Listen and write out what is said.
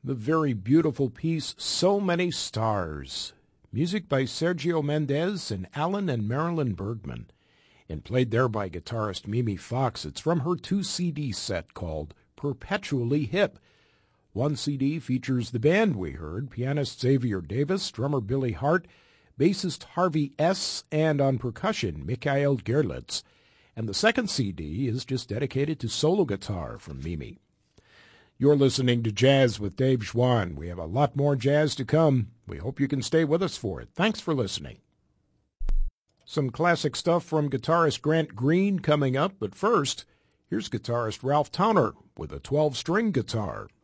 the very beautiful piece So Many Stars. Music by Sergio Mendes and Alan and Marilyn Bergman, and played there by guitarist Mimi Fox. It's from her 2-CD set called Perpetually Hip. One CD features the band we heard, pianist Xavier Davis, drummer Billy Hart, bassist Harvey S., and on percussion, Mikhail Gerlitz. And the second CD is just dedicated to solo guitar from Mimi. You're listening to Jazz with Dave Schwann. We have a lot more jazz to come. We hope you can stay with us for it. Thanks for listening. Some classic stuff from guitarist Grant Green coming up, but first, here's guitarist Ralph Towner with a 12-string guitar.